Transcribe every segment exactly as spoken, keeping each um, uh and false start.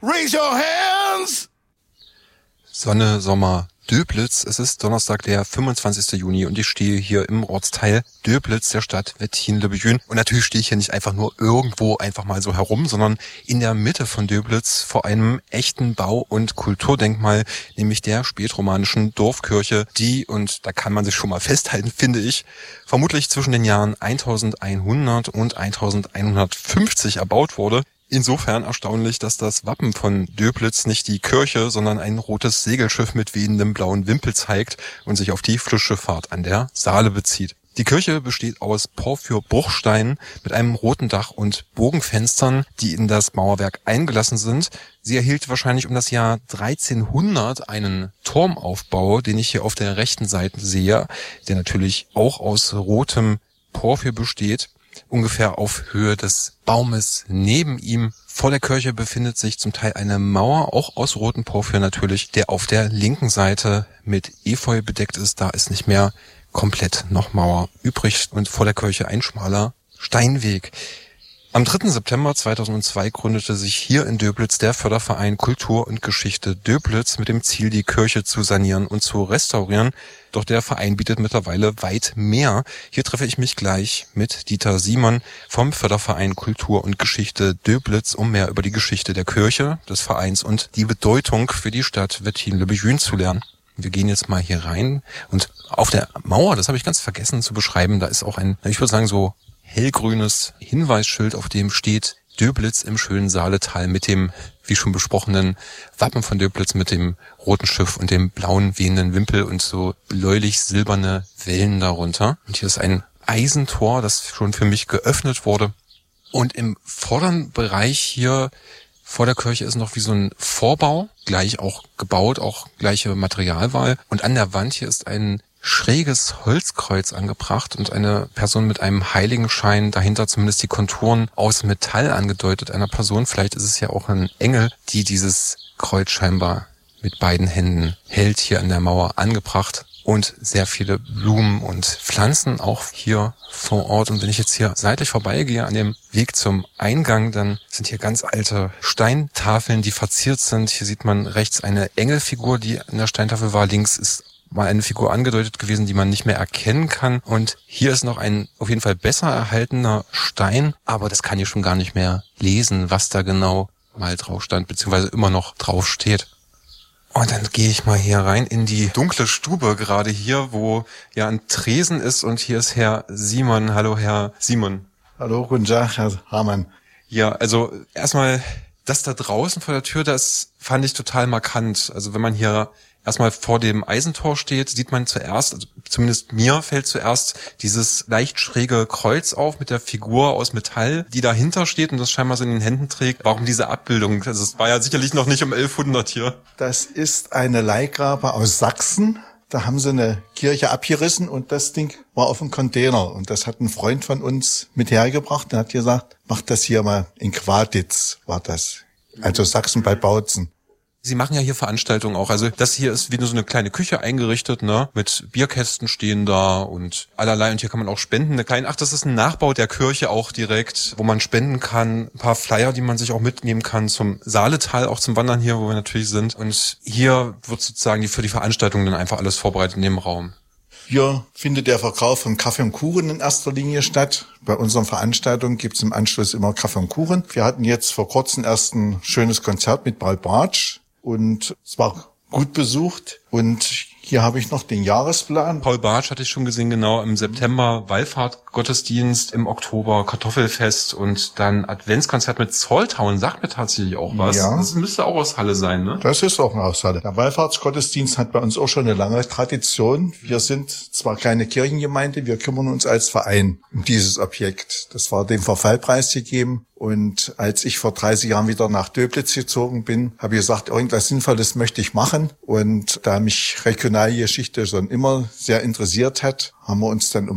Raise your hands! Sonne, Sommer, Döblitz. Es ist Donnerstag, der fünfundzwanzigster Juni und ich stehe hier im Ortsteil Döblitz der Stadt Wettin-le-Bethune. Und natürlich stehe ich hier nicht einfach nur irgendwo einfach mal so herum, sondern in der Mitte von Döblitz vor einem echten Bau- und Kulturdenkmal, nämlich der spätromanischen Dorfkirche, die, und da kann man sich schon mal festhalten, finde ich, vermutlich zwischen den Jahren eintausendeinhundert und eintausendeinhundertfünfzig erbaut wurde. Insofern erstaunlich, dass das Wappen von Döblitz nicht die Kirche, sondern ein rotes Segelschiff mit wehendem blauen Wimpel zeigt und sich auf die Flussschifffahrt an der Saale bezieht. Die Kirche besteht aus Porphyr-Bruchsteinen mit einem roten Dach und Bogenfenstern, die in das Mauerwerk eingelassen sind. Sie erhielt wahrscheinlich um das Jahr dreizehnhundert einen Turmaufbau, den ich hier auf der rechten Seite sehe, der natürlich auch aus rotem Porphyr besteht. Ungefähr auf Höhe des Baumes neben ihm vor der Kirche befindet sich zum Teil eine Mauer, auch aus rotem Porphyr natürlich, der auf der linken Seite mit Efeu bedeckt ist. Da ist nicht mehr komplett noch Mauer übrig und vor der Kirche ein schmaler Steinweg. Am dritten September zweitausendzwei gründete sich hier in Döblitz der Förderverein Kultur und Geschichte Döblitz mit dem Ziel, die Kirche zu sanieren und zu restaurieren. Doch der Verein bietet mittlerweile weit mehr. Hier treffe ich mich gleich mit Dieter Simon vom Förderverein Kultur und Geschichte Döblitz, um mehr über die Geschichte der Kirche, des Vereins und die Bedeutung für die Stadt Wettin-le-Bethune zu lernen. Wir gehen jetzt mal hier rein und auf der Mauer, das habe ich ganz vergessen zu beschreiben, da ist auch ein, ich würde sagen so hellgrünes Hinweisschild, auf dem steht Döblitz im schönen Saaletal mit dem, wie schon besprochenen, Wappen von Döblitz mit dem roten Schiff und dem blauen wehenden Wimpel und so bläulich-silberne Wellen darunter. Und hier ist ein Eisentor, das schon für mich geöffnet wurde. Und im vorderen Bereich hier vor der Kirche ist noch wie so ein Vorbau, gleich auch gebaut, auch gleiche Materialwahl. Und an der Wand hier ist ein schräges Holzkreuz angebracht und eine Person mit einem Heiligenschein, dahinter zumindest die Konturen aus Metall angedeutet, einer Person, vielleicht ist es ja auch ein Engel, die dieses Kreuz scheinbar mit beiden Händen hält, hier an der Mauer angebracht. Und sehr viele Blumen und Pflanzen auch hier vor Ort. Und wenn ich jetzt hier seitlich vorbeigehe an dem Weg zum Eingang, dann sind hier ganz alte Steintafeln, die verziert sind. Hier sieht man rechts eine Engelfigur, die an der Steintafel war. Links ist mal eine Figur angedeutet gewesen, die man nicht mehr erkennen kann. Und hier ist noch ein auf jeden Fall besser erhaltener Stein, aber das kann ich schon gar nicht mehr lesen, was da genau mal drauf stand, beziehungsweise immer noch drauf steht. Und dann gehe ich mal hier rein in die dunkle Stube, gerade hier, wo ja ein Tresen ist. Und hier ist Herr Simon. Hallo, Herr Simon. Hallo, guten Tag, Herr Hamann. Ja, also erstmal, das da draußen vor der Tür, das fand ich total markant. Also wenn man hier erstmal vor dem Eisentor steht, sieht man zuerst, also zumindest mir fällt zuerst dieses leicht schräge Kreuz auf mit der Figur aus Metall, die dahinter steht und das scheinbar so in den Händen trägt. Warum diese Abbildung? Also es war ja sicherlich noch nicht um elfhundert hier. Das ist eine Leihgabe aus Sachsen. Da haben sie eine Kirche abgerissen und das Ding war auf dem Container. Und das hat ein Freund von uns mit hergebracht und hat gesagt, macht das hier mal in Quaditz, war das. Also Sachsen bei Bautzen. Sie machen ja hier Veranstaltungen auch. Also das hier ist wie nur so eine kleine Küche eingerichtet, ne? Mit Bierkästen stehen da und allerlei. Und hier kann man auch spenden. Eine kleine, ach, das ist ein Nachbau der Kirche auch direkt, wo man spenden kann. Ein paar Flyer, die man sich auch mitnehmen kann zum Saaletal, auch zum Wandern hier, wo wir natürlich sind. Und hier wird sozusagen die, für die Veranstaltung dann einfach alles vorbereitet in dem Raum. Hier findet der Verkauf von Kaffee und Kuchen in erster Linie statt. Bei unseren Veranstaltungen gibt es im Anschluss immer Kaffee und Kuchen. Wir hatten jetzt vor kurzem erst ein schönes Konzert mit Paul Bartsch. Und es war gut besucht. Und hier habe ich noch den Jahresplan. Paul Bartsch hatte ich schon gesehen, genau, im September Wallfahrtgottesdienst, im Oktober Kartoffelfest und dann Adventskonzert mit Zolltown. Sagt mir tatsächlich auch was. Ja. Das müsste auch aus Halle sein, ne? Das ist auch aus Halle. Der Wallfahrtsgottesdienst hat bei uns auch schon eine lange Tradition. Wir sind zwar keine Kirchengemeinde, wir kümmern uns als Verein um dieses Objekt. Das war dem Verfall preisgegeben. Und als ich vor dreißig Jahren wieder nach Döblitz gezogen bin, habe ich gesagt, irgendwas Sinnvolles möchte ich machen. Und da mich Regionalgeschichte schon immer sehr interessiert hat, haben wir uns dann um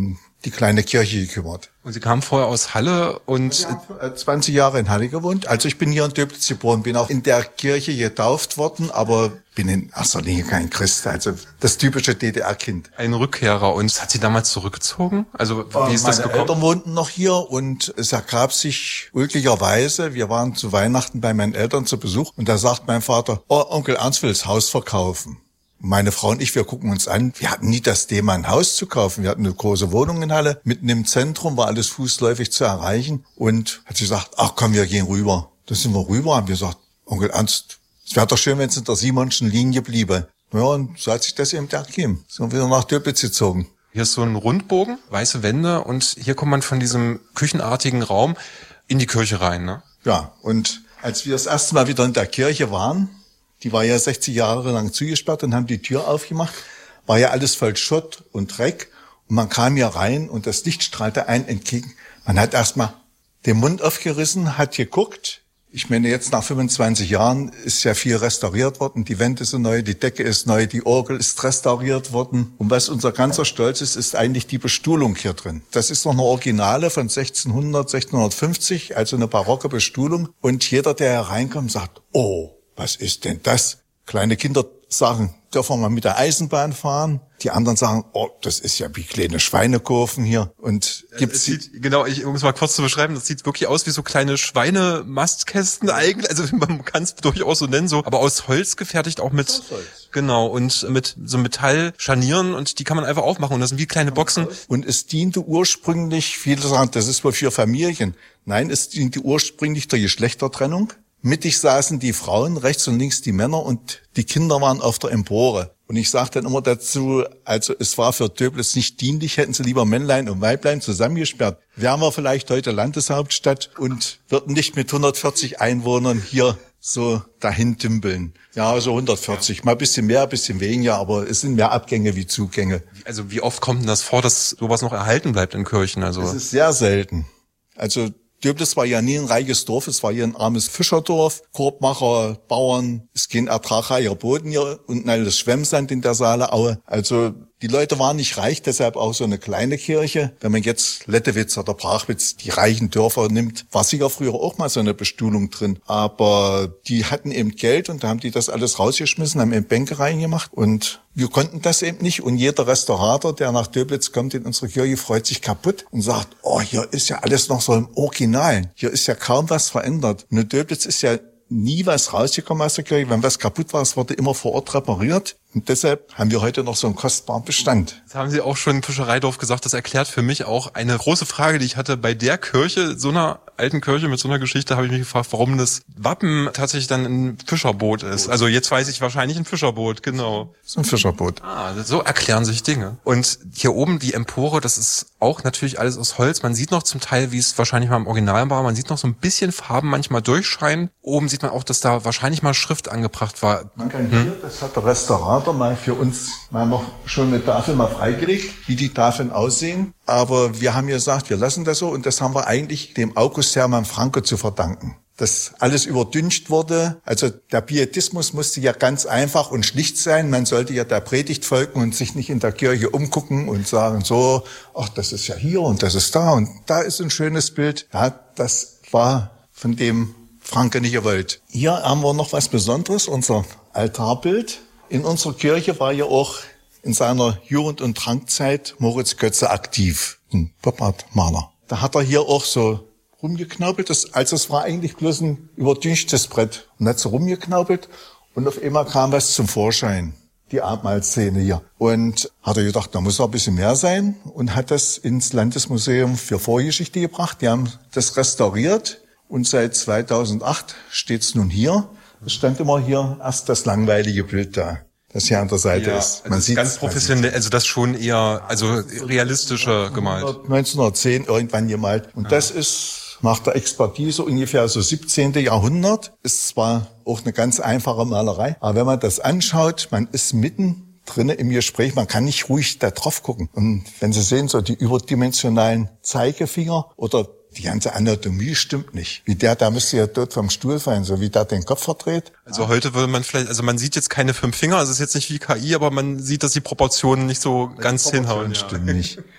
die kleine Kirche gekümmert. Und Sie kamen vorher aus Halle und... Ich habe zwanzig Jahre in Halle gewohnt. Also ich bin hier in Döblitz geboren, bin auch in der Kirche getauft worden, aber bin in erster Linie kein Christ, also das typische D D R-Kind. Ein Rückkehrer. Und hat Sie damals zurückgezogen? Also wie ist das Meine gekommen? Eltern wohnten noch hier und es ergab sich glücklicherweise, wir waren zu Weihnachten bei meinen Eltern zu Besuch und da sagt mein Vater, oh, Onkel Ernst will das Haus verkaufen. Meine Frau und ich, wir gucken uns an, wir hatten nie das Thema, ein Haus zu kaufen. Wir hatten eine große Wohnung in Halle, mitten im Zentrum, war alles fußläufig zu erreichen. Und hat sie gesagt, ach komm, wir gehen rüber. Da sind wir rüber, haben wir gesagt, Onkel Ernst, es wäre doch schön, wenn es in der Simonschen Linie bliebe. Ja, und so hat sich das eben ergeben. Sind wir wieder nach Döblitz gezogen. Hier ist so ein Rundbogen, weiße Wände und hier kommt man von diesem küchenartigen Raum in die Kirche rein, ne? Ja, und als wir das erste Mal wieder in der Kirche waren, die war ja sechzig Jahre lang zugesperrt und haben die Tür aufgemacht. War ja alles voll Schutt und Dreck. Und man kam hier rein und das Licht strahlte einem entgegen. Man hat erstmal den Mund aufgerissen, hat geguckt. Ich meine, jetzt nach fünfundzwanzig Jahren ist ja viel restauriert worden. Die Wände sind neu, die Decke ist neu, die Orgel ist restauriert worden. Und was unser ganzer Stolz ist, ist eigentlich die Bestuhlung hier drin. Das ist noch eine Originale von sechzehnhundert, sechzehnhundertfünfzig, also eine barocke Bestuhlung. Und jeder, der hereinkommt, sagt, oh, was ist denn das? Kleine Kinder sagen, dürfen wir mal mit der Eisenbahn fahren? Die anderen sagen, oh, das ist ja wie kleine Schweinekurven hier. Und gibt's es sieht, genau, ich, um es mal kurz zu beschreiben, das sieht wirklich aus wie so kleine Schweinemastkästen eigentlich. Also man kann es durchaus so nennen, so, aber aus Holz gefertigt, auch mit, genau, und mit so Metallscharnieren und die kann man einfach aufmachen und das sind wie kleine Boxen. Und es diente ursprünglich, viele sagen, das ist wohl für Familien. Nein, es diente ursprünglich der Geschlechtertrennung. Mittig saßen die Frauen, rechts und links die Männer und die Kinder waren auf der Empore. Und ich sage dann immer dazu, also es war für Döblitz nicht dienlich, hätten sie lieber Männlein und Weiblein zusammengesperrt. Wären wir vielleicht heute Landeshauptstadt und würden nicht mit hundertvierzig Einwohnern hier so dahin dümpeln. Ja, so hundertvierzig, mal ein bisschen mehr, ein bisschen weniger, aber es sind mehr Abgänge wie Zugänge. Also wie oft kommt denn das vor, dass sowas noch erhalten bleibt in Kirchen? Also es ist sehr selten. Also Döblitz war ja nie ein reiches Dorf, es war hier ein armes Fischerdorf, Korbmacher, Bauern, es ging ertragreicher Boden hier, unten alles Schwemmsand in der Saaleaue. Also die Leute waren nicht reich, deshalb auch so eine kleine Kirche. Wenn man jetzt Lettewitz oder Brachwitz, die reichen Dörfer nimmt, war sicher früher auch mal so eine Bestuhlung drin. Aber die hatten eben Geld und da haben die das alles rausgeschmissen, haben eben Bänke reingemacht und wir konnten das eben nicht. Und jeder Restaurator, der nach Döblitz kommt in unsere Kirche, freut sich kaputt und sagt, oh, hier ist ja alles noch so im Originalen. Hier ist ja kaum was verändert. Und in Döblitz ist ja nie was rausgekommen aus der Kirche. Wenn was kaputt war, es wurde immer vor Ort repariert. Und deshalb haben wir heute noch so einen kostbaren Bestand. Das haben Sie auch schon im Fischereidorf gesagt. Das erklärt für mich auch eine große Frage, die ich hatte bei der Kirche, so einer alten Kirche mit so einer Geschichte, habe ich mich gefragt, warum das Wappen tatsächlich dann ein Fischerboot ist. Also jetzt weiß ich wahrscheinlich ein Fischerboot, genau. Das ist ein Fischerboot. Ah, so erklären sich Dinge. Und hier oben die Empore, das ist auch natürlich alles aus Holz. Man sieht noch zum Teil, wie es wahrscheinlich mal im Original war, man sieht noch so ein bisschen Farben manchmal durchscheinen. Oben sieht man auch, dass da wahrscheinlich mal Schrift angebracht war. Man kann hier, hm? das hat der Restaurator mal für uns mal noch schon eine Tafel mal freigelegt, wie die Tafeln aussehen. Aber wir haben gesagt, wir lassen das so und das haben wir eigentlich dem August Hermann Franke zu verdanken. Dass alles überdüncht wurde. Also der Pietismus musste ja ganz einfach und schlicht sein. Man sollte ja der Predigt folgen und sich nicht in der Kirche umgucken und sagen so, ach, das ist ja hier und das ist da und da ist ein schönes Bild. Ja, das war von dem Franke nicht gewollt. Hier haben wir noch was Besonderes, unser Altarbild. In unserer Kirche war ja auch in seiner Jugend- und Trankzeit Moritz Götze aktiv, ein Pop-Art-Maler. Da hat er hier auch so rumgeknaubelt, das, also es war eigentlich bloß ein überdünchtes Brett. Und hat so rumgeknaubelt und auf einmal kam was zum Vorschein, die Abendmahlszene hier. Und hat er gedacht, da muss noch ein bisschen mehr sein und hat das ins Landesmuseum für Vorgeschichte gebracht. Die haben das restauriert und seit zweitausendacht steht's nun hier. Es stand immer hier erst das langweilige Bild da, das hier an der Seite ja, ist. Man also sieht ganz professionell, also das schon eher, also realistischer gemalt. neunzehnhundertzehn irgendwann gemalt. Und ja. Das ist nach der Expertise ungefähr so siebzehnten Jahrhundert. Ist zwar auch eine ganz einfache Malerei, aber wenn man das anschaut, man ist mitten drinnen im Gespräch, man kann nicht ruhig da drauf gucken. Und wenn Sie sehen, so die überdimensionalen Zeigefinger oder die ganze Anatomie stimmt nicht. Wie der, da müsste ja dort vom Stuhl fallen, so wie der den Kopf verdreht. Also heute würde man vielleicht, also man sieht jetzt keine fünf Finger, also es ist jetzt nicht wie K I, aber man sieht, dass die Proportionen nicht so ganz hinhauen. Stimmt nicht.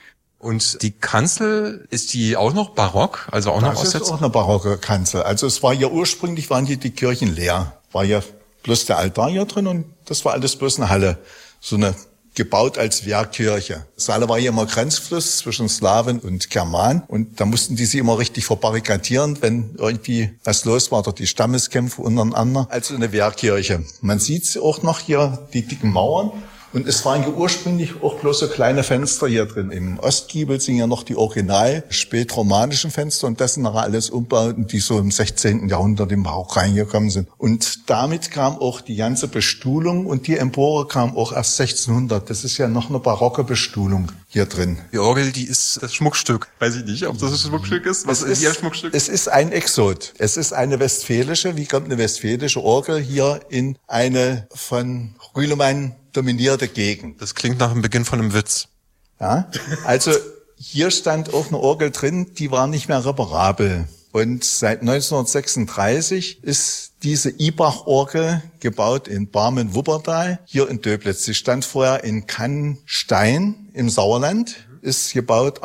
Und die Kanzel, ist die auch noch barock? Also auch noch aus Das der ist Zeit? auch eine barocke Kanzel. Also es war ja ursprünglich, waren hier die Kirchen leer. War ja bloß der Altar hier drin und das war alles bloß eine Halle. So eine gebaut als Wehrkirche. Saale war hier immer Grenzfluss zwischen Slawen und Germanen und da mussten die sich immer richtig verbarrikadieren, wenn irgendwie was los war, oder die Stammeskämpfe untereinander. Also eine Wehrkirche. Man sieht auch noch hier die dicken Mauern. Und es waren ja ursprünglich auch bloß so kleine Fenster hier drin. Im Ostgiebel sind ja noch die original spätromanischen Fenster und das sind nachher alles Umbauten, die so im sechzehnten Jahrhundert im Barock reingekommen sind. Und damit kam auch die ganze Bestuhlung und die Empore kam auch erst sechzehnhundert. Das ist ja noch eine barocke Bestuhlung hier drin. Die Orgel, die ist das Schmuckstück. Weiß ich nicht, ob das ein Schmuckstück ist. Was ist ihr Schmuckstück? Es ist ein Exot. Es ist eine westfälische. Wie kommt eine westfälische Orgel hier in eine von Rühlemann dominierte Gegend? Das klingt nach dem Beginn von einem Witz. Ja, also hier stand auch eine Orgel drin, die war nicht mehr reparabel. Und seit neunzehnhundertsechsunddreißig ist diese Ibach-Orgel gebaut in Barmen-Wuppertal, hier in Döblitz. Sie stand vorher in Cannstein im Sauerland, ist gebaut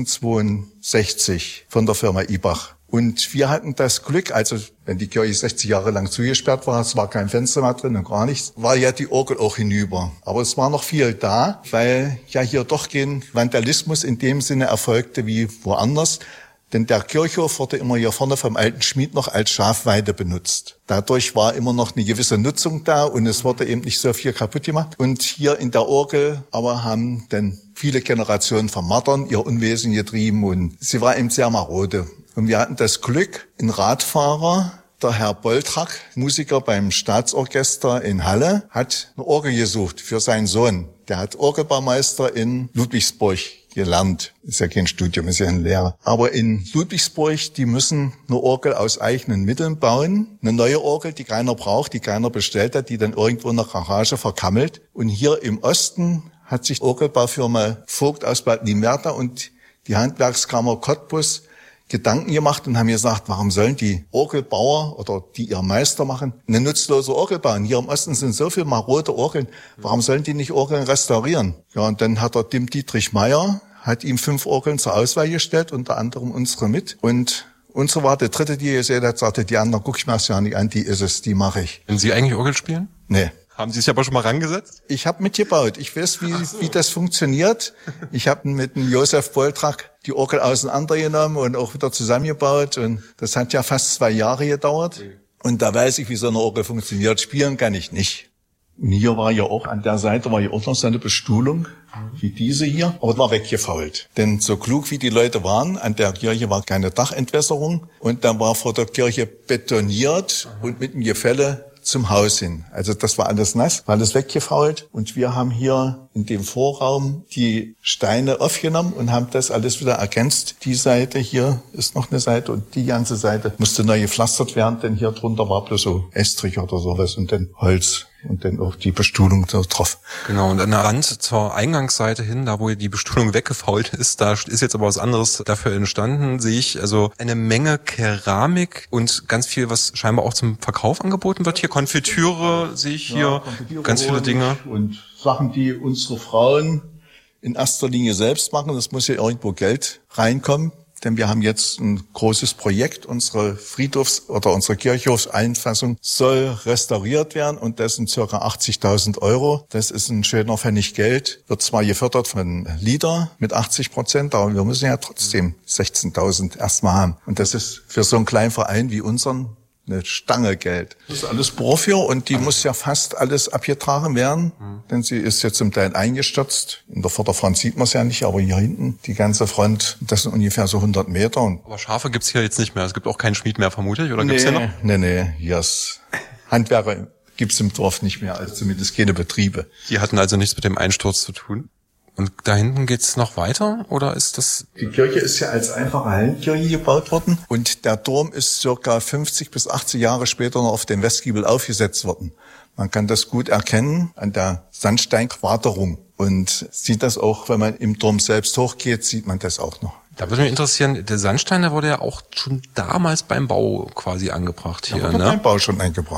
achtzehnhundertzweiundsechzig von der Firma Ibach. Und wir hatten das Glück, also wenn die Kirche sechzig Jahre lang zugesperrt war, es war kein Fenster mehr drin und gar nichts, war ja die Orgel auch hinüber. Aber es war noch viel da, weil ja hier doch kein Vandalismus in dem Sinne erfolgte wie woanders. Denn der Kirchhof wurde immer hier vorne vom alten Schmied noch als Schafweide benutzt. Dadurch war immer noch eine gewisse Nutzung da und es wurde eben nicht so viel kaputt gemacht. Und hier in der Orgel aber haben dann viele Generationen von Martern ihr Unwesen getrieben und sie war eben sehr marode. Und wir hatten das Glück, ein Radfahrer, der Herr Boltrack, Musiker beim Staatsorchester in Halle, hat eine Orgel gesucht für seinen Sohn. Der hat Orgelbaumeister in Ludwigsburg gelernt. Ist ja kein Studium, ist ja eine Lehre. Aber in Ludwigsburg, die müssen eine Orgel aus eigenen Mitteln bauen. Eine neue Orgel, die keiner braucht, die keiner bestellt hat, die dann irgendwo in der Garage verkammelt. Und hier im Osten hat sich die Orgelbaufirma Vogt aus Bad Limmerta und die Handwerkskammer Cottbus Gedanken gemacht und haben gesagt, warum sollen die Orgelbauer oder die ihr Meister machen, eine nutzlose Orgel bauen? Hier im Osten sind so viele marode Orgeln. Warum sollen die nicht Orgeln restaurieren? Ja, und dann hat der Dim Dietrich Meyer, hat ihm fünf Orgeln zur Auswahl gestellt, unter anderem unsere mit. Und unsere war der dritte, die er gesehen hat, sagte, die anderen guck ich mir das ja nicht an, die ist es, die mache ich. Wenn Sie eigentlich Orgel spielen? Nee. Haben Sie sich aber schon mal rangesetzt? Ich habe mitgebaut. Ich weiß, wie, so. wie das funktioniert. Ich habe mit dem Josef Boltrack die Orgel auseinandergenommen und auch wieder zusammengebaut. Und das hat ja fast zwei Jahre gedauert. Und da weiß ich, wie so eine Orgel funktioniert. Spielen kann ich nicht. Und hier war ja auch, an der Seite war ja auch noch so eine Bestuhlung, wie diese hier, aber war weggefault. Denn so klug wie die Leute waren, an der Kirche war keine Dachentwässerung und dann war vor der Kirche betoniert und mit dem Gefälle zum Haus hin. Also das war alles nass, war alles weggefault und wir haben hier in dem Vorraum die Steine aufgenommen und haben das alles wieder ergänzt. Die Seite hier ist noch eine Seite und die ganze Seite musste neu gepflastert werden, denn hier drunter war bloß so Estrich oder sowas und dann Holz. Und dann auch die Bestuhlung da drauf. Genau, und an der Wand zur Eingangsseite hin, da wo die Bestuhlung weggefault ist, da ist jetzt aber was anderes dafür entstanden, sehe ich also eine Menge Keramik und ganz viel, was scheinbar auch zum Verkauf angeboten wird. Hier Konfitüre sehe ich hier, ja, ganz viele Dinge. Und Sachen, die unsere Frauen in erster Linie selbst machen. Das muss ja irgendwo Geld reinkommen. Denn wir haben jetzt ein großes Projekt. Unsere Friedhofs- oder unsere Kirchhofseinfassung soll restauriert werden und das sind circa achtzigtausend Euro. Das ist ein schöner Pfennig Geld. Wird zwar gefördert von LIDA mit achtzig Prozent, aber wir müssen ja trotzdem sechzehntausend erstmal haben. Und das ist für so einen kleinen Verein wie unseren eine Stange Geld. Das ist alles Porphyr und die muss ja fast alles abgetragen werden, mhm. denn sie ist jetzt zum Teil eingestürzt. In der Vorderfront sieht man es ja nicht, aber hier hinten, die ganze Front, das sind ungefähr so hundert Meter. Aber Schafe gibt's hier jetzt nicht mehr. Es gibt auch keinen Schmied mehr, vermute ich, oder nee, gibt's hier noch? Nee, nee, hier ist Handwerker gibt's im Dorf nicht mehr, also zumindest keine Betriebe. Die hatten also nichts mit dem Einsturz zu tun. Und da hinten geht's noch weiter, oder ist das? Die Kirche ist ja als einfache Hallenkirche gebaut worden und der Turm ist circa fünfzig bis achtzig Jahre später noch auf dem Westgiebel aufgesetzt worden. Man kann das gut erkennen an der Sandsteinquaderung und sieht das auch, wenn man im Turm selbst hochgeht, sieht man das auch noch. Da würde mich interessieren, der Sandstein, der wurde ja auch schon damals beim Bau quasi angebracht hier, der wurde ne? beim Bau schon eingebracht.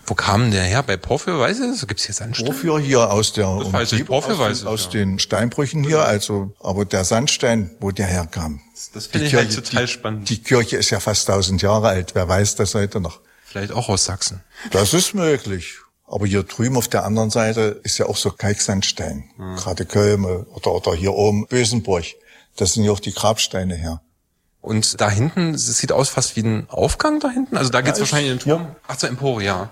Wo kam der her? Bei Porphyr, weiß ich das? Gibt's hier Sandstein? Porphyr hier aus der Das weiß ich, Porphyr weiß ich, aus ja. den Steinbrüchen hier, also, aber der Sandstein, wo der herkam. Das finde ich halt total spannend. Die Kirche ist ja fast tausend Jahre alt. Wer weiß das heute noch? Vielleicht auch aus Sachsen. Das ist möglich. Aber hier drüben auf der anderen Seite ist ja auch so Kalksandstein. Hm. Gerade Kölme oder, oder hier oben Bösenburg. Das sind ja auch die Grabsteine her. Und da hinten, es sieht aus fast wie ein Aufgang da hinten. Also da geht's ja, wahrscheinlich in den Turm. Ja. Ach, zur Empore, ja.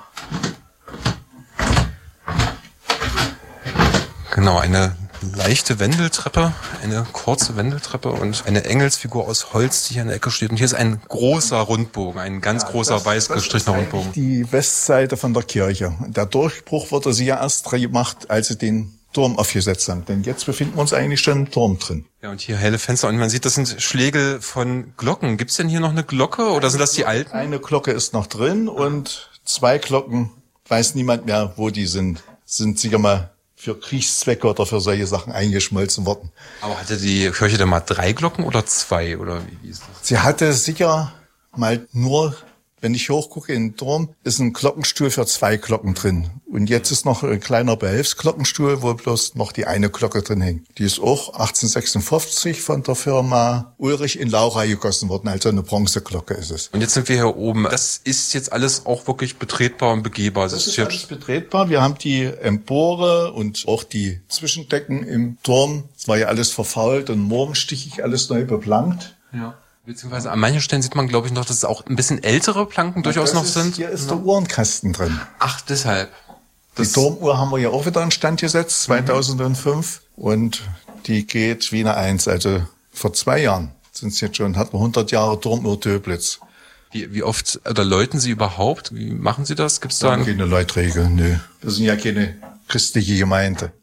Genau, eine leichte Wendeltreppe, eine kurze Wendeltreppe und eine Engelsfigur aus Holz, die hier in der Ecke steht. Und hier ist ein großer Rundbogen, ein ganz ja, großer das, weiß gestrichener Rundbogen. Die Westseite von der Kirche. Der Durchbruch wurde sie ja erst gemacht, als sie den Turm aufgesetzt haben. Denn jetzt befinden wir uns eigentlich schon im Turm drin. Ja, und hier helle Fenster. Und man sieht, das sind Schläge von Glocken. Gibt's denn hier noch eine Glocke oder sind das die alten? Eine Glocke ist noch drin und zwei Glocken, weiß niemand mehr, wo die sind. Sind sicher mal für Kriegszwecke oder für solche Sachen eingeschmolzen worden. Aber hatte die Kirche denn mal drei Glocken oder zwei? Oder wie ist das? Sie hatte sicher mal nur, wenn ich hochgucke in den Turm, ist ein Glockenstuhl für zwei Glocken drin. Und jetzt ist noch ein kleiner Behelfsglockenstuhl, wo bloß noch die eine Glocke drin hängt. Die ist auch achtzehnhundertsechsundfünfzig von der Firma Ulrich in Laura gegossen worden. Also eine Bronzeglocke ist es. Und jetzt sind wir hier oben. Das ist jetzt alles auch wirklich betretbar und begehbar. Das, das ist alles betretbar. Wir haben die Empore und auch die Zwischendecken im Turm. Es war ja alles verfault und morgenstichig, alles neu beplankt. Ja. Beziehungsweise an manchen Stellen sieht man, glaube ich, noch, dass es auch ein bisschen ältere Planken ja, durchaus noch ist, sind. Hier ist der Uhrenkasten drin. Ach, deshalb. Das die Turmuhr haben wir ja auch wieder in Stand gesetzt, zweitausendfünf. Mhm. Und die geht wie eine Eins. Also vor zwei Jahren sind es jetzt schon, hatten wir hundert Jahre Turmuhr Döblitz. Wie, wie oft, oder läuten Sie überhaupt? Wie machen Sie das? Gibt's da ja, keine Läutregel, nö. Wir sind ja keine christliche Gemeinde.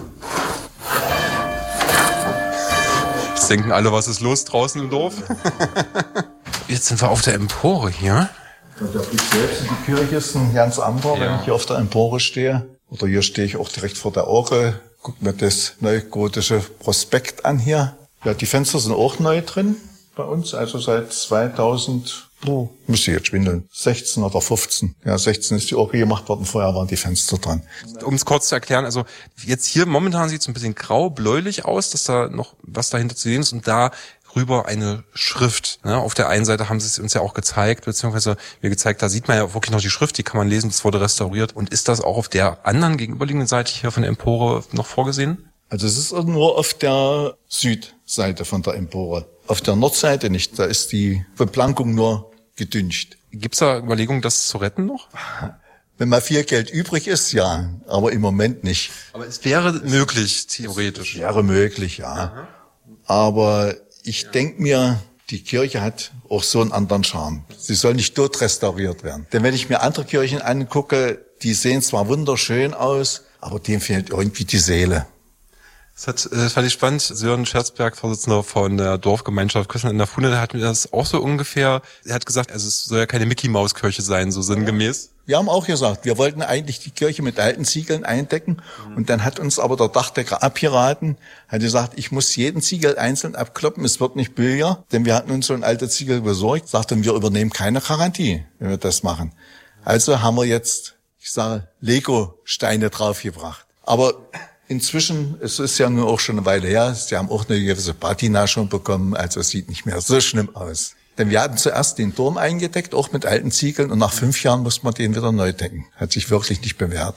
Jetzt denken alle, was ist los draußen im Dorf? Jetzt sind wir auf der Empore hier. Der Blick selbst in die Kirche ist ein ganz anderer, ja. Wenn ich hier auf der Empore stehe. Oder hier stehe ich auch direkt vor der Orgel. Guck mir das neugotische Prospekt an hier. Ja, die Fenster sind auch neu drin bei uns. Also seit zweitausend, oh, müsste jetzt schwindeln, sechzehn oder fünfzehn. Ja, sechzehn ist die Orgel gemacht worden. Vorher waren die Fenster dran. Um es kurz zu erklären, also jetzt hier momentan sieht es ein bisschen grau-bläulich aus, dass da noch was dahinter zu sehen ist und da rüber eine Schrift. Ne? Auf der einen Seite haben sie es uns ja auch gezeigt, beziehungsweise mir gezeigt, da sieht man ja wirklich noch die Schrift, die kann man lesen, das wurde restauriert. Und ist das auch auf der anderen gegenüberliegenden Seite hier von der Empore noch vorgesehen? Also es ist nur auf der Südseite von der Empore. Auf der Nordseite nicht, da ist die Beplankung nur gedüncht. Gibt's da Überlegungen, das zu retten noch? Wenn mal viel Geld übrig ist, ja, aber im Moment nicht. Aber es wäre möglich, theoretisch. Es wäre möglich, ja. Aha. Aber ich ja. denke mir, die Kirche hat auch so einen anderen Charme. Sie soll nicht tot restauriert werden. Denn wenn ich mir andere Kirchen angucke, die sehen zwar wunderschön aus, aber denen fehlt irgendwie die Seele. Das, hat, das fand ich spannend. Sören Scherzberg, Vorsitzender von der Dorfgemeinschaft Küssland in der Fuhne, der hat mir das auch so ungefähr, er hat gesagt, also es soll ja keine Mickey-Maus-Kirche sein, so sinngemäß. Wir haben auch gesagt, wir wollten eigentlich die Kirche mit alten Ziegeln eindecken mhm. und dann hat uns aber der Dachdecker abgeraten, hat gesagt, ich muss jeden Ziegel einzeln abkloppen, es wird nicht billiger, denn wir hatten uns so ein alter Ziegel besorgt, sagten, wir übernehmen keine Garantie, wenn wir das machen. Also haben wir jetzt, ich sage, Lego-Steine draufgebracht. Aber inzwischen, es ist ja nur auch schon eine Weile her, sie haben auch eine gewisse Patina schon bekommen, also es sieht nicht mehr so schlimm aus. Denn wir hatten zuerst den Turm eingedeckt, auch mit alten Ziegeln, und nach fünf Jahren musste man den wieder neu decken. Hat sich wirklich nicht bewährt.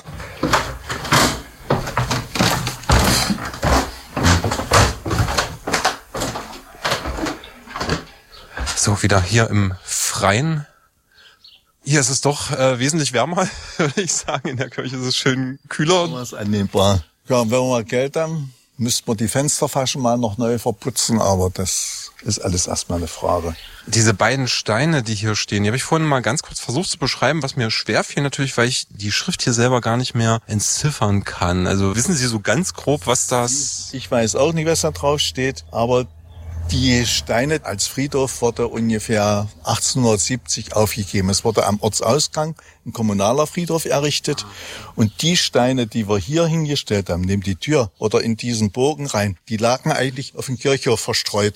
So, wieder hier im Freien. Hier ist es doch äh, wesentlich wärmer, würde ich sagen. In der Kirche ist es schön kühler. Das ist annehmbar. Ja, und wenn wir mal Geld haben, müssten wir die Fensterfaschen mal noch neu verputzen, aber das ist alles erstmal eine Frage. Diese beiden Steine, die hier stehen, die habe ich vorhin mal ganz kurz versucht zu beschreiben, was mir schwer fiel natürlich, weil ich die Schrift hier selber gar nicht mehr entziffern kann. Also wissen Sie so ganz grob, was das... Ich weiß auch nicht, was da drauf steht, aber die Steine als Friedhof wurde ungefähr achtzehnhundertsiebzig aufgegeben. Es wurde am Ortsausgang ein kommunaler Friedhof errichtet. Und die Steine, die wir hier hingestellt haben, neben die Tür oder in diesen Bogen rein, die lagen eigentlich auf dem Kirchhof verstreut rum.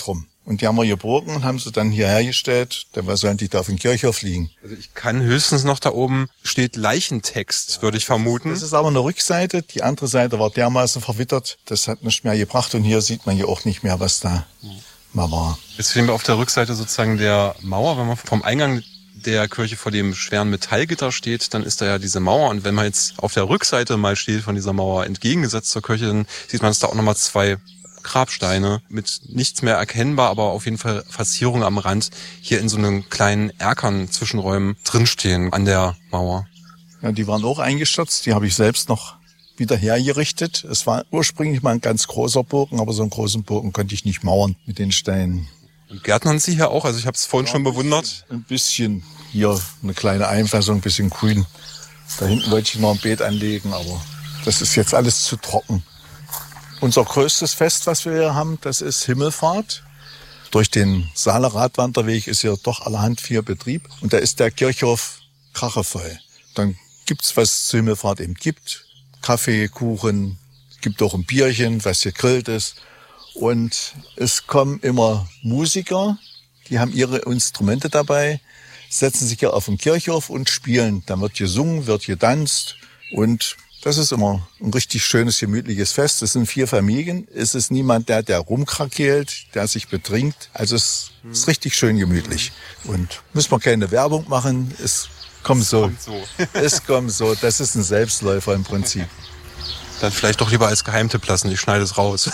Und die haben wir gebogen und haben sie dann hierher gestellt. Dann sollen die da auf dem Kirchhof liegen. Also ich kann höchstens noch da oben steht Leichentext, ja, würde ich vermuten. Das ist aber eine Rückseite. Die andere Seite war dermaßen verwittert. Das hat nicht mehr gebracht. Und hier sieht man ja auch nicht mehr, was da mhm. mal war. Jetzt stehen wir auf der Rückseite sozusagen der Mauer. Wenn man vom Eingang der Kirche vor dem schweren Metallgitter steht, dann ist da ja diese Mauer. Und wenn man jetzt auf der Rückseite mal steht von dieser Mauer entgegengesetzt zur Kirche, dann sieht man, dass da auch nochmal zwei Grabsteine mit nichts mehr erkennbar, aber auf jeden Fall Verzierungen am Rand hier in so einem kleinen Erkern Zwischenräumen drinstehen an der Mauer. Ja, die waren auch eingestürzt. Die habe ich selbst noch wieder hergerichtet. Es war ursprünglich mal ein ganz großer Bogen, aber so einen großen Bogen konnte ich nicht mauern mit den Steinen. Und gärtnern Sie hier auch? Also ich habe es vorhin ja, schon bewundert. Ein bisschen hier eine kleine Einfassung, ein bisschen grün. Da hinten wollte ich noch ein Beet anlegen, aber das ist jetzt alles zu trocken. Unser größtes Fest, was wir hier haben, das ist Himmelfahrt. Durch den Saaler Radwanderweg ist hier doch allerhand viel Betrieb. Und da ist der Kirchhof krachevoll. Dann gibt's, was es zur Himmelfahrt eben gibt. Kaffee, Kuchen, gibt auch ein Bierchen, was gegrillt ist. Und es kommen immer Musiker, die haben ihre Instrumente dabei, setzen sich hier auf den Kirchhof und spielen. Dann wird gesungen, wird getanzt und das ist immer ein richtig schönes, gemütliches Fest. Es sind vier Familien. Es ist niemand, der, der rumkrakeelt, der sich betrinkt. Also es ist richtig schön gemütlich. Und müssen wir keine Werbung machen. Es kommt so. Es kommt so. Es kommt so. Das ist ein Selbstläufer im Prinzip. Dann vielleicht doch lieber als Geheimtipp lassen. Ich schneide es raus.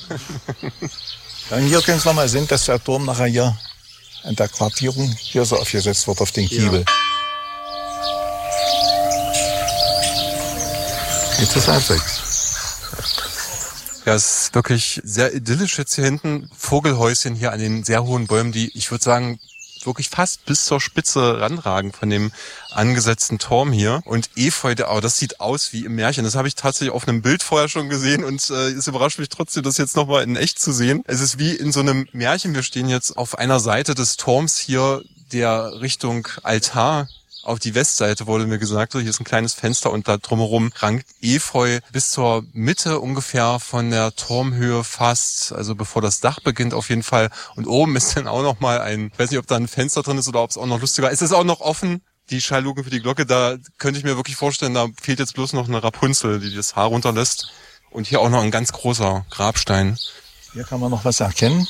Dann hier können Sie noch mal sehen, dass der Turm nachher hier an der Quartierung hier so aufgesetzt wird auf den Kiebel. Ja. Jetzt ist halb sechs. Ja, es ist wirklich sehr idyllisch jetzt hier hinten. Vogelhäuschen hier an den sehr hohen Bäumen, die, ich würde sagen, wirklich fast bis zur Spitze ranragen von dem angesetzten Turm hier. Und Efeu, oh, das sieht aus wie im Märchen. Das habe ich tatsächlich auf einem Bild vorher schon gesehen und äh, es überrascht mich trotzdem, das jetzt nochmal in echt zu sehen. Es ist wie in so einem Märchen. Wir stehen jetzt auf einer Seite des Turms hier, der Richtung Altar auf die Westseite, wurde mir gesagt, hier ist ein kleines Fenster und da drumherum rankt Efeu bis zur Mitte ungefähr von der Turmhöhe fast, also bevor das Dach beginnt auf jeden Fall. Und oben ist dann auch noch mal ein, ich weiß nicht, ob da ein Fenster drin ist oder ob es auch noch lustiger ist. Es ist auch noch offen, die Schallluke für die Glocke, da könnte ich mir wirklich vorstellen, da fehlt jetzt bloß noch eine Rapunzel, die das Haar runterlässt. Und hier auch noch ein ganz großer Grabstein. Hier kann man noch was erkennen.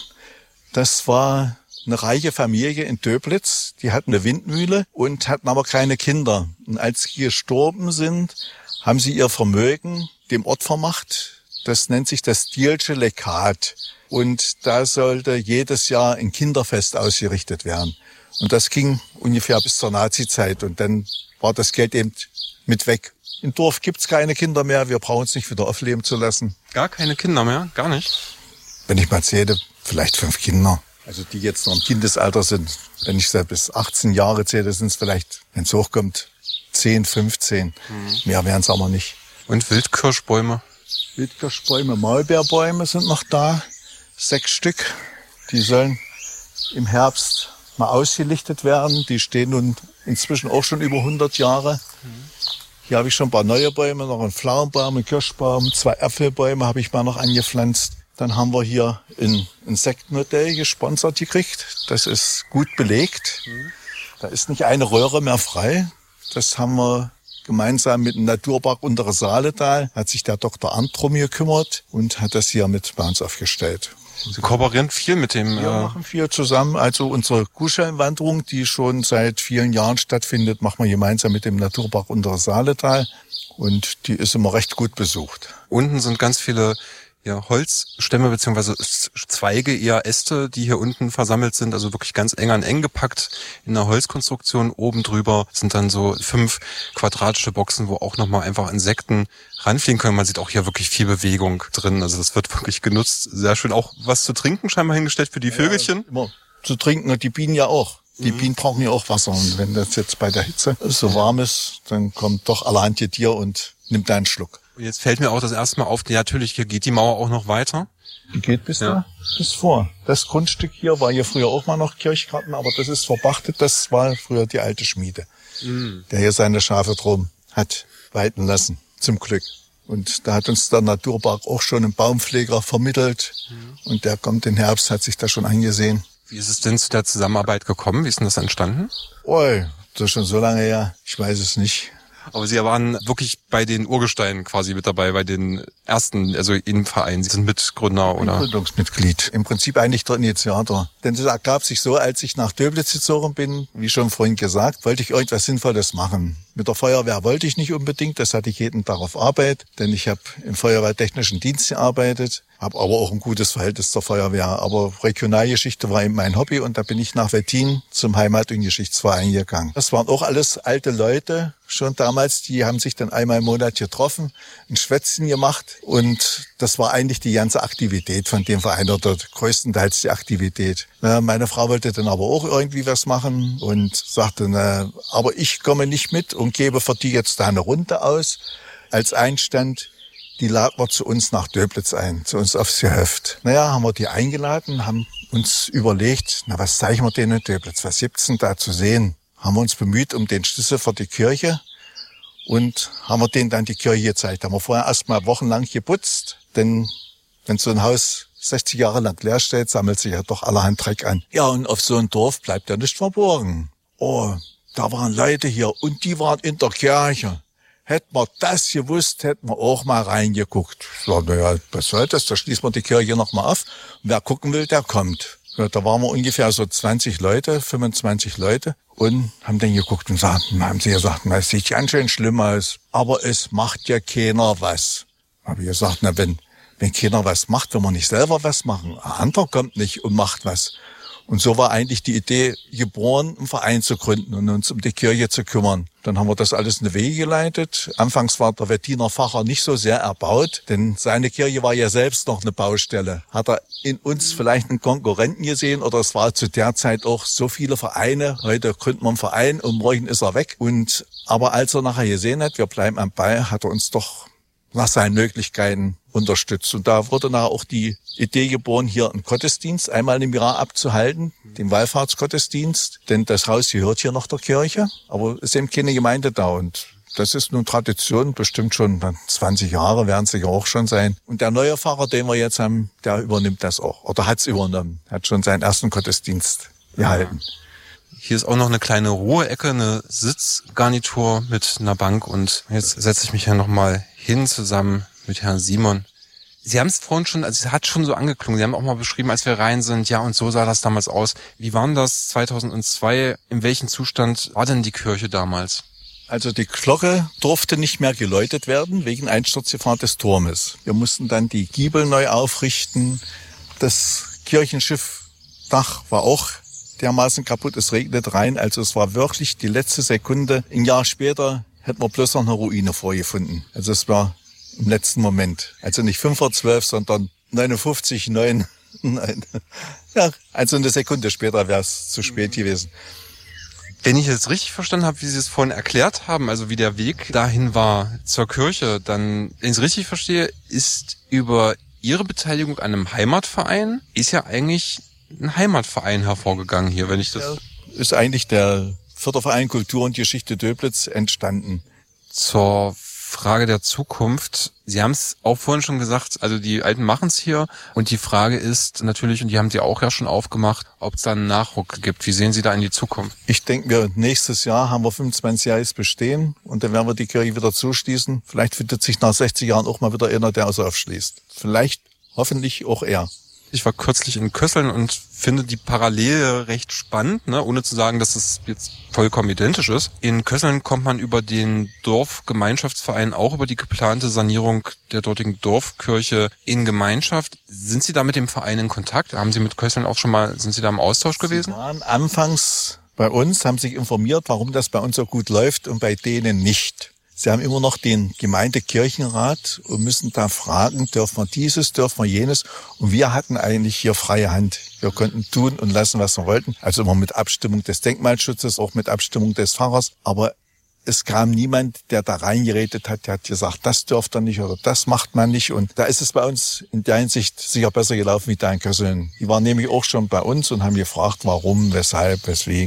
Das war eine reiche Familie in Döblitz, die hatten eine Windmühle und hatten aber keine Kinder. Und als sie gestorben sind, haben sie ihr Vermögen dem Ort vermacht. Das nennt sich das Stielsche Legat. Und da sollte jedes Jahr ein Kinderfest ausgerichtet werden. Und das ging ungefähr bis zur Nazizeit. Und dann war das Geld eben mit weg. Im Dorf gibt's keine Kinder mehr. Wir brauchen es nicht wieder aufleben zu lassen. Gar keine Kinder mehr? Gar nicht? Wenn ich mal zähle, vielleicht fünf Kinder. Also die jetzt noch im Kindesalter sind. Wenn ich so bis achtzehn Jahre zähle, sind es vielleicht, wenn es hochkommt, zehn, fünfzehn. Mhm. Mehr wären es aber nicht. Und Wildkirschbäume? Wildkirschbäume, Maulbeerbäume sind noch da. Sechs Stück. Die sollen im Herbst mal ausgelichtet werden. Die stehen nun inzwischen auch schon über hundert Jahre. Mhm. Hier habe ich schon ein paar neue Bäume, noch einen Pflaumenbaum, einen Kirschbaum, zwei Äpfelbäume habe ich mal noch angepflanzt. Dann haben wir hier ein Insektenhotel gesponsert gekriegt. Das ist gut belegt. Mhm. Da ist nicht eine Röhre mehr frei. Das haben wir gemeinsam mit dem Naturpark Untere Saaletal. Hat sich der Doktor Arndt drum gekümmert und hat das hier mit bei uns aufgestellt. Sie kooperieren viel mit dem... Wir äh machen viel zusammen. Also unsere Kuhschellenwanderung, die schon seit vielen Jahren stattfindet, machen wir gemeinsam mit dem Naturpark Untere Saaletal. Und die ist immer recht gut besucht. Unten sind ganz viele... ja, Holzstämme beziehungsweise Zweige, eher Äste, die hier unten versammelt sind, also wirklich ganz eng an eng gepackt in einer Holzkonstruktion. Oben drüber sind dann so fünf quadratische Boxen, wo auch nochmal einfach Insekten ranfliegen können. Man sieht auch hier wirklich viel Bewegung drin, also das wird wirklich genutzt. Sehr schön. Auch was zu trinken scheinbar hingestellt für die Vögelchen. Ja, immer zu trinken, und die Bienen ja auch. Die mhm. Bienen brauchen ja auch Wasser und wenn das jetzt bei der Hitze so warm ist, dann kommt doch allerhand Tier und nimmt da einen Schluck. Und jetzt fällt mir auch das erste Mal auf, ja, natürlich, hier geht die Mauer auch noch weiter. Die geht bis ja. da, bis vor. Das Grundstück hier war hier früher auch mal noch Kirchgarten, aber das ist verpachtet. Das war früher die alte Schmiede, mhm. der hier seine Schafe drum hat weiden lassen, zum Glück. Und da hat uns der Naturpark auch schon einen Baumpfleger vermittelt. Mhm. Und der kommt im Herbst, hat sich das schon angesehen. Wie ist es denn zu der Zusammenarbeit gekommen? Wie ist denn das entstanden? Oi, das ist schon so lange her. Ich weiß es nicht. Aber Sie waren wirklich bei den Urgesteinen quasi mit dabei, bei den ersten, also im Verein. Sie sind Mitgründer, oder? Gründungsmitglied. Im Prinzip eigentlich der Initiator. Denn das ergab sich so, als ich nach Döblitz gezogen bin, wie schon vorhin gesagt, wollte ich irgendwas Sinnvolles machen. Mit der Feuerwehr wollte ich nicht unbedingt, das hatte ich jeden Tag auf Arbeit, denn ich habe im Feuerwehrtechnischen Dienst gearbeitet, habe aber auch ein gutes Verhältnis zur Feuerwehr. Aber Regionalgeschichte war eben mein Hobby und da bin ich nach Wettin zum Heimat- und Geschichtsverein gegangen. Das waren auch alles alte Leute, schon damals, die haben sich dann einmal im Monat getroffen, ein Schwätzchen gemacht und das war eigentlich die ganze Aktivität von dem Verein oder größtenteils die Aktivität. Meine Frau wollte dann aber auch irgendwie was machen und sagte, na, aber ich komme nicht mit und gebe für die jetzt da eine Runde aus als Einstand. Die laden wir zu uns nach Döblitz ein, zu uns aufs Gehöft. Naja, haben wir die eingeladen, haben uns überlegt, na was zeigen wir denen in Döblitz, was gibt's denn da zu sehen? Haben wir uns bemüht um den Schlüssel für die Kirche und haben wir denen dann die Kirche gezeigt. Haben wir vorher erst mal wochenlang geputzt, denn wenn so ein Haus sechzig Jahre lang leer steht, sammelt sich ja doch allerhand Dreck an. Ja, und auf so ein Dorf bleibt ja nicht verborgen. Oh, da waren Leute hier und die waren in der Kirche. Hätten wir das gewusst, hätten wir auch mal reingeguckt. Ich sag, naja, was soll das? Da schließen wir die Kirche nochmal auf. Und wer gucken will, der kommt. Ja, da waren wir ungefähr so zwanzig Leute, fünfundzwanzig Leute und haben dann geguckt und sagten, haben sie gesagt, na, es sieht ganz schön schlimm aus, aber es macht ja keiner was. Habe ich gesagt, na, wenn, wenn keiner was macht, wenn wir nicht selber was machen, ein anderer kommt nicht und macht was. Und so war eigentlich die Idee geboren, einen Verein zu gründen und uns um die Kirche zu kümmern. Dann haben wir das alles in die Wege geleitet. Anfangs war der Wettiner Pfarrer nicht so sehr erbaut, denn seine Kirche war ja selbst noch eine Baustelle. Hat er in uns vielleicht einen Konkurrenten gesehen oder es war zu der Zeit auch so viele Vereine. Heute gründen wir einen Verein und morgen ist er weg. Und aber als er nachher gesehen hat, wir bleiben am Ball, hat er uns doch nach seinen Möglichkeiten unterstützt. Und da wurde nachher auch die Idee geboren, hier einen Gottesdienst einmal im Jahr abzuhalten, den Wallfahrtsgottesdienst. Denn das Haus gehört hier noch der Kirche, aber es ist eben keine Gemeinde da. Und das ist nun Tradition, bestimmt schon zwanzig Jahre werden es sicher auch schon sein. Und der neue Pfarrer, den wir jetzt haben, der übernimmt das auch. Oder hat es übernommen, hat schon seinen ersten Gottesdienst gehalten. Hier ist auch noch eine kleine Ruheecke, eine Sitzgarnitur mit einer Bank und jetzt setze ich mich ja nochmal hin zusammen mit Herrn Simon. Sie haben es vorhin schon, also es hat schon so angeklungen, Sie haben auch mal beschrieben, als wir rein sind, ja und so sah das damals aus. Wie war denn das zweitausendzwei, in welchem Zustand war denn die Kirche damals? Also die Glocke durfte nicht mehr geläutet werden wegen Einsturzgefahr des Turmes. Wir mussten dann die Giebel neu aufrichten, das Kirchenschiffdach war auch dermaßen kaputt, es regnet rein, also es war wirklich die letzte Sekunde. Ein Jahr später hätten wir bloß noch eine Ruine vorgefunden. Also es war im letzten Moment. Also nicht fünf vor zwölf, sondern neunundfünfzig, neun. Nein. Ja, also eine Sekunde später wäre es zu spät gewesen. Wenn ich jetzt richtig verstanden habe, wie Sie es vorhin erklärt haben, also wie der Weg dahin war zur Kirche, dann, wenn ich es richtig verstehe, ist über Ihre Beteiligung an einem Heimatverein, ist ja eigentlich ein Heimatverein hervorgegangen hier, wenn ich das... Ja, ist eigentlich der Förderverein Kultur und Geschichte Döblitz entstanden. Zur Frage der Zukunft. Sie haben es auch vorhin schon gesagt, also die Alten machen es hier und die Frage ist natürlich, und die haben Sie auch ja schon aufgemacht, ob es da einen Nachruck gibt. Wie sehen Sie da in die Zukunft? Ich denke, wir nächstes Jahr haben wir fünfundzwanzigjähriges Bestehen und dann werden wir die Kirche wieder zuschließen. Vielleicht findet sich nach sechzig Jahren auch mal wieder einer, der also aufschließt. Vielleicht, hoffentlich auch er. Ich war kürzlich in Kösseln und finde die Parallele recht spannend, ne? Ohne zu sagen, dass es jetzt vollkommen identisch ist. In Kösseln kommt man über den Dorfgemeinschaftsverein auch über die geplante Sanierung der dortigen Dorfkirche in Gemeinschaft. Sind Sie da mit dem Verein in Kontakt? Haben Sie mit Kösseln auch schon mal, sind Sie da im Austausch gewesen? Sie waren anfangs bei uns, haben sich informiert, warum das bei uns so gut läuft und bei denen nicht. Sie haben immer noch den Gemeindekirchenrat und müssen da fragen, dürfen wir dieses, dürfen wir jenes. Und wir hatten eigentlich hier freie Hand. Wir konnten tun und lassen, was wir wollten. Also immer mit Abstimmung des Denkmalschutzes, auch mit Abstimmung des Pfarrers. Aber es kam niemand, der da reingeredet hat, der hat gesagt, das dürft ihr nicht oder das macht man nicht. Und da ist es bei uns in der Hinsicht sicher besser gelaufen wie da in Kösseln. Die waren nämlich auch schon bei uns und haben gefragt, warum, weshalb, weswegen.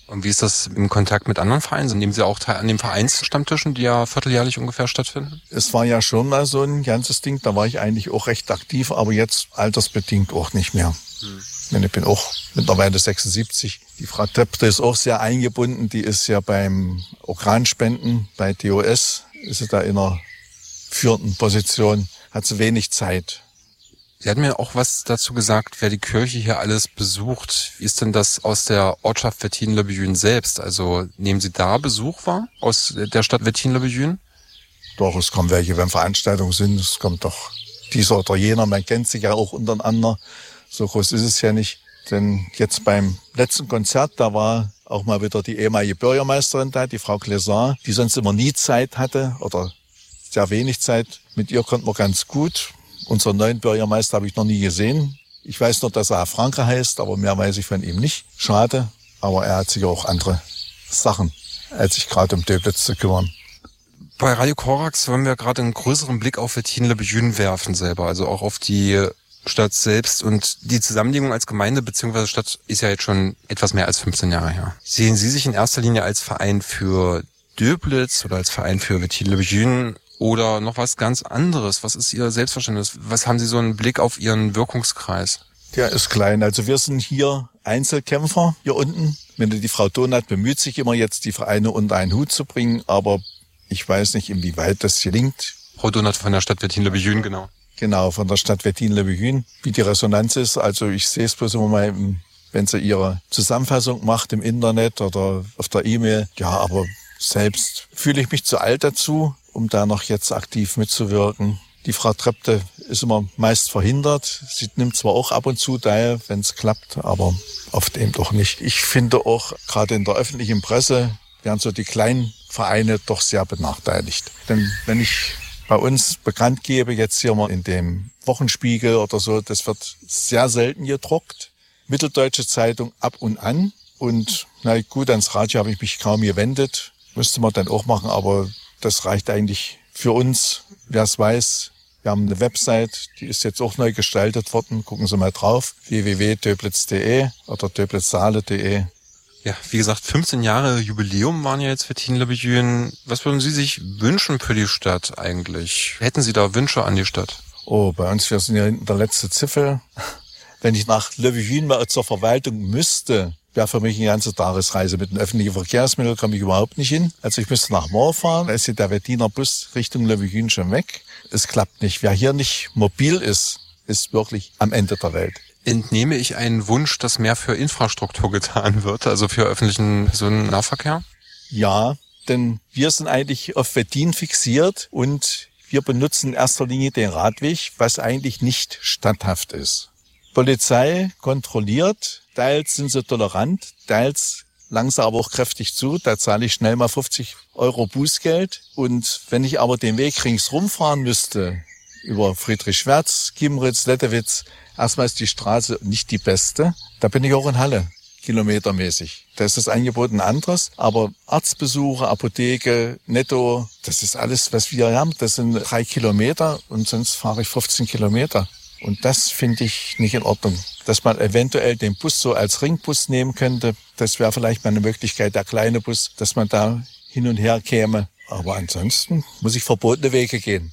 Und wie ist das im Kontakt mit anderen Vereinen? Nehmen Sie auch teil an den Vereinsstammtischen, die ja vierteljährlich ungefähr stattfinden? Es war ja schon mal so ein ganzes Ding, da war ich eigentlich auch recht aktiv, aber jetzt altersbedingt auch nicht mehr. Hm. Ich bin auch mittlerweile sechsundsiebzig. Die Frau Töpfte ist auch sehr eingebunden, die ist ja beim Organspenden, bei D O S, ist sie da in einer führenden Position, hat sie wenig Zeit. Sie hatten mir auch was dazu gesagt, wer die Kirche hier alles besucht. Wie ist denn das aus der Ortschaft Wettin-le-Bethune selbst? Also nehmen Sie da Besuch wahr aus der Stadt Wettin-le-Bethune? Doch, es kommen welche, wenn Veranstaltungen sind. Es kommt doch dieser oder jener. Man kennt sich ja auch untereinander. So groß ist es ja nicht. Denn jetzt beim letzten Konzert, da war auch mal wieder die ehemalige Bürgermeisterin da, die Frau Clesar, die sonst immer nie Zeit hatte oder sehr wenig Zeit. Mit ihr konnten wir ganz gut. Unseren neuen Bürgermeister habe ich noch nie gesehen. Ich weiß nur, dass er Franke heißt, aber mehr weiß ich von ihm nicht. Schade, aber er hat sich auch andere Sachen, als sich gerade um Döblitz zu kümmern. Bei Radio Korax wollen wir gerade einen größeren Blick auf Wettin-le-Bethune werfen selber, also auch auf die Stadt selbst. Und die Zusammenlegung als Gemeinde bzw. Stadt ist ja jetzt schon etwas mehr als fünfzehn Jahre her. Sehen Sie sich in erster Linie als Verein für Döblitz oder als Verein für Wettin-le-Bethune? Oder noch was ganz anderes? Was ist Ihr Selbstverständnis? Was haben Sie so einen Blick auf Ihren Wirkungskreis? Der ist klein. Also wir sind hier Einzelkämpfer hier unten. Wenn die Frau Donat bemüht sich immer jetzt, die Vereine unter einen Hut zu bringen, aber ich weiß nicht, inwieweit das gelingt. Frau Donat von der Stadt Wettin-le-Bethune, genau. Genau, von der Stadt Wettin-le-Bethune. Wie die Resonanz ist, also ich sehe es bloß immer mal, wenn sie ihre Zusammenfassung macht im Internet oder auf der E-Mail. Ja, aber selbst fühle ich mich zu alt dazu, um da noch jetzt aktiv mitzuwirken. Die Frau Trepte ist immer meist verhindert. Sie nimmt zwar auch ab und zu teil, wenn es klappt, aber oft eben doch nicht. Ich finde auch, gerade in der öffentlichen Presse werden so die kleinen Vereine doch sehr benachteiligt. Denn wenn ich bei uns bekannt gebe, jetzt hier mal in dem Wochenspiegel oder so, das wird sehr selten gedruckt. Mitteldeutsche Zeitung ab und an. Und na gut, ans Radio habe ich mich kaum gewendet. Müsste man dann auch machen, aber das reicht eigentlich für uns. Wer es weiß, wir haben eine Website, die ist jetzt auch neu gestaltet worden. Gucken Sie mal drauf, w w w punkt döblitz punkt d e oder döblitzsaale punkt d e. Ja, wie gesagt, fünfzehn Jahre Jubiläum waren ja jetzt Wettin-le-Bethune. Was würden Sie sich wünschen für die Stadt eigentlich? Hätten Sie da Wünsche an die Stadt? Oh, bei uns, wir sind ja hinten der letzte Zipfel. Wenn ich nach Le Bethune mal zur Verwaltung müsste, wäre für mich eine ganze Tagesreise. Mit den öffentlichen Verkehrsmitteln komme ich überhaupt nicht hin. Also ich müsste nach Moor fahren, da ist der Wettiner Bus Richtung Le Bethune schon weg. Es klappt nicht. Wer hier nicht mobil ist, ist wirklich am Ende der Welt. Entnehme ich einen Wunsch, dass mehr für Infrastruktur getan wird, also für öffentlichen Personennahverkehr? Ja, denn wir sind eigentlich auf Wettin fixiert und wir benutzen in erster Linie den Radweg, was eigentlich nicht statthaft ist. Polizei kontrolliert, teils sind sie tolerant, teils langen sie aber auch kräftig zu. Da zahle ich schnell mal fünfzig Euro Bußgeld. Und wenn ich aber den Weg ringsrum fahren müsste, über Friedrich-Schwertz, Giemritz, Lettewitz, erstmal ist die Straße nicht die beste. Da bin ich auch in Halle, kilometermäßig. Da ist das Angebot ein anderes, aber Arztbesuche, Apotheke, Netto, das ist alles, was wir haben. Das sind drei Kilometer und sonst fahre ich fünfzehn Kilometer. Und das finde ich nicht in Ordnung. Dass man eventuell den Bus so als Ringbus nehmen könnte, das wäre vielleicht mal eine Möglichkeit, der kleine Bus, dass man da hin und her käme. Aber ansonsten muss ich verbotene Wege gehen.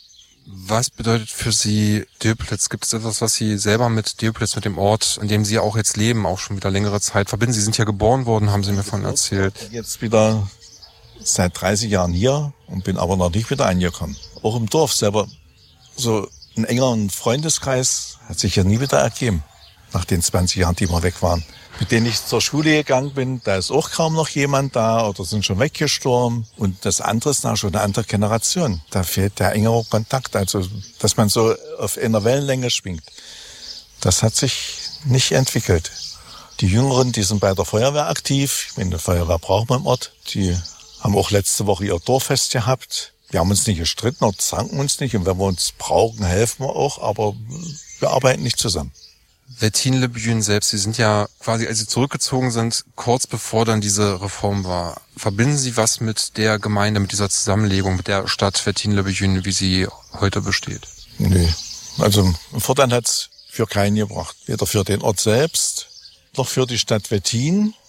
Was bedeutet für Sie Döblitz? Gibt es etwas, was Sie selber mit Döblitz, mit dem Ort, in dem Sie auch jetzt leben, auch schon wieder längere Zeit verbinden? Sie sind ja geboren worden, haben Sie mir von erzählt. Jetzt wieder seit dreißig Jahren hier und bin aber noch nicht wieder angekommen. Auch im Dorf selber. So einen engeren Freundeskreis hat sich ja nie wieder ergeben, nach den zwanzig Jahren, die wir weg waren. Mit denen ich zur Schule gegangen bin, da ist auch kaum noch jemand da oder sind schon weggestorben. Und das andere ist nach schon eine andere Generation. Da fehlt der engere Kontakt, also dass man so auf einer Wellenlänge schwingt. Das hat sich nicht entwickelt. Die Jüngeren, die sind bei der Feuerwehr aktiv. Ich meine, die Feuerwehr braucht man im Ort. Die haben auch letzte Woche ihr Dorffest gehabt. Wir haben uns nicht gestritten oder zanken uns nicht. Und wenn wir uns brauchen, helfen wir auch. Aber wir arbeiten nicht zusammen. Wettin-le-Bethune selbst, Sie sind ja quasi, als Sie zurückgezogen sind, kurz bevor dann diese Reform war. Verbinden Sie was mit der Gemeinde, mit dieser Zusammenlegung, mit der Stadt Wettin-le-Bethune, wie sie heute besteht? Nee, also einen Vorteil hat's für keinen gebracht. Weder für den Ort selbst, noch für die Stadt Wettin.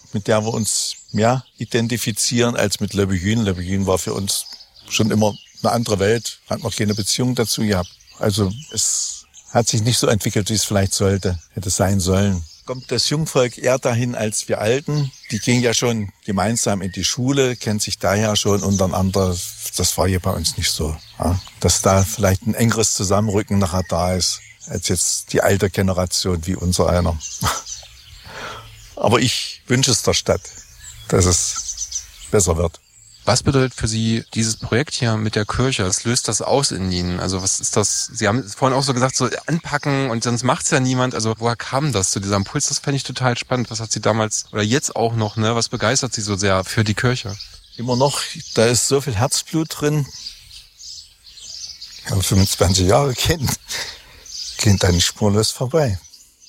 mit der wir uns mehr identifizieren als mit Löbbehün. Löbbehün war für uns schon immer eine andere Welt, hat noch keine Beziehung dazu gehabt. Also es hat sich nicht so entwickelt, wie es vielleicht sollte, hätte sein sollen. Kommt das Jungvolk eher dahin als wir Alten. Die gehen ja schon gemeinsam in die Schule, kennen sich daher schon untereinander. Das war hier bei uns nicht so. Ja? Dass da vielleicht ein engeres Zusammenrücken nachher da ist, als jetzt die alte Generation wie unser einer. Aber ich wünsche es der Stadt, dass es besser wird. Was bedeutet für Sie dieses Projekt hier mit der Kirche? Was löst das aus in Ihnen? Also was ist das? Sie haben vorhin auch so gesagt, so anpacken und sonst macht's ja niemand. Also woher kam das zu dieser Impuls? Das fände ich total spannend. Was hat Sie damals oder jetzt auch noch, ne? Was begeistert Sie so sehr für die Kirche? Immer noch, da ist so viel Herzblut drin. Ich habe fünfundzwanzig Jahre Kind. Kind dann spurlos vorbei.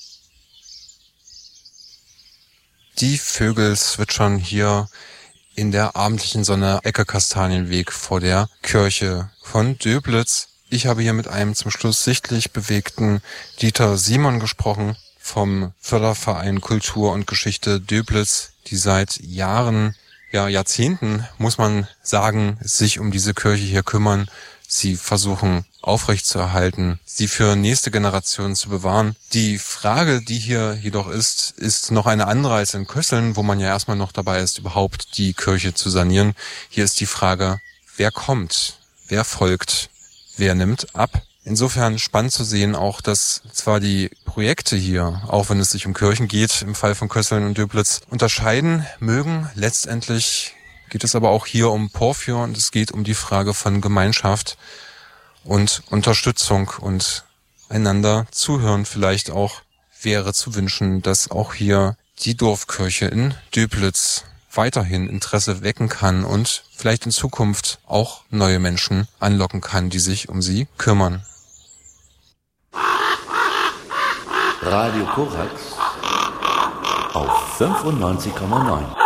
Die Vögel zwitschern hier in der abendlichen Sonne, Ecke Kastanienweg vor der Kirche von Döblitz. Ich habe hier mit einem zum Schluss sichtlich bewegten Dieter Simon gesprochen vom Förderverein Kultur und Geschichte Döblitz, die seit Jahren, ja Jahrzehnten, muss man sagen, sich um diese Kirche hier kümmern. Sie versuchen aufrechtzuerhalten, sie für nächste Generationen zu bewahren. Die Frage, die hier jedoch ist, ist noch eine andere als in Kösseln, wo man ja erstmal noch dabei ist, überhaupt die Kirche zu sanieren. Hier ist die Frage, wer kommt, wer folgt, wer nimmt ab? Insofern spannend zu sehen auch, dass zwar die Projekte hier, auch wenn es sich um Kirchen geht, im Fall von Kösseln und Döblitz, unterscheiden mögen. Letztendlich geht es aber auch hier um Porphyr und es geht um die Frage von Gemeinschaft und Unterstützung und einander zuhören. Vielleicht auch wäre zu wünschen, dass auch hier die Dorfkirche in Döblitz weiterhin Interesse wecken kann und vielleicht in Zukunft auch neue Menschen anlocken kann, die sich um sie kümmern. Radio Korax auf fünfundneunzig Komma neun.